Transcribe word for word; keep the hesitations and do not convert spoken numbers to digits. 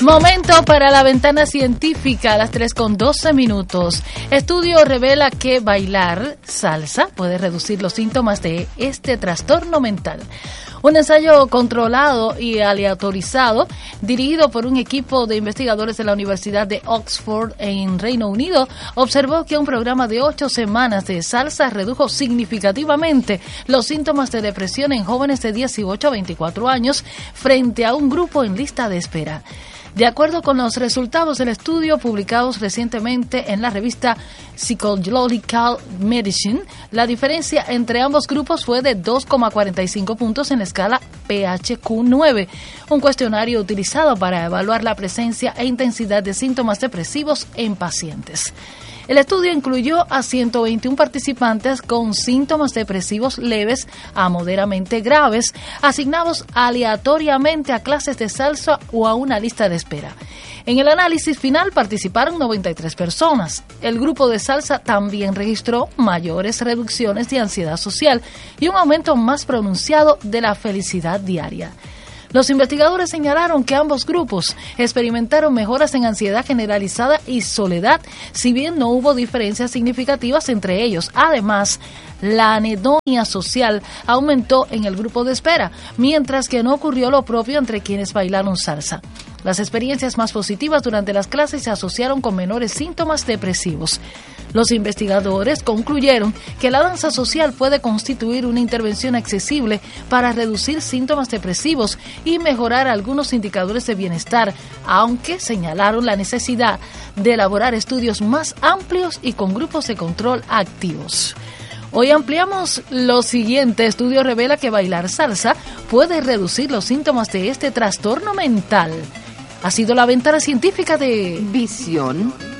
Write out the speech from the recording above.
Momento para la ventana científica a las tres con doce minutos. Estudio revela que bailar salsa puede reducir los síntomas de este trastorno mental. Un ensayo controlado y aleatorizado, dirigido por un equipo de investigadores de la Universidad de Oxford en Reino Unido, observó que un programa de ocho semanas de salsa redujo significativamente los síntomas de depresión en jóvenes de dieciocho a veinticuatro años frente a un grupo en lista de espera. De acuerdo con los resultados del estudio publicados recientemente en la revista Psychological Medicine, la diferencia entre ambos grupos fue de dos coma cuarenta y cinco puntos en la escala P H Q nueve, un cuestionario utilizado para evaluar la presencia e intensidad de síntomas depresivos en pacientes. El estudio incluyó a ciento veintiún participantes con síntomas depresivos leves a moderadamente graves, asignados aleatoriamente a clases de salsa o a una lista de espera. En el análisis final participaron noventa y tres personas. El grupo de salsa también registró mayores reducciones de ansiedad social y un aumento más pronunciado de la felicidad diaria. Los investigadores señalaron que ambos grupos experimentaron mejoras en ansiedad generalizada y soledad, si bien no hubo diferencias significativas entre ellos. Además, la anedonia social aumentó en el grupo de espera, mientras que no ocurrió lo propio entre quienes bailaron salsa. Las experiencias más positivas durante las clases se asociaron con menores síntomas depresivos. Los investigadores concluyeron que la danza social puede constituir una intervención accesible para reducir síntomas depresivos y mejorar algunos indicadores de bienestar, aunque señalaron la necesidad de elaborar estudios más amplios y con grupos de control activos. Hoy ampliamos lo siguiente. Estudio revela que bailar salsa puede reducir los síntomas de este trastorno mental. Ha sido la ventana científica de Visión